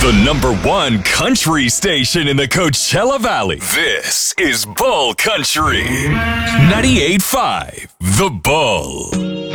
The number one country station in the Coachella Valley. This is Bull Country. 98.5 The Bull.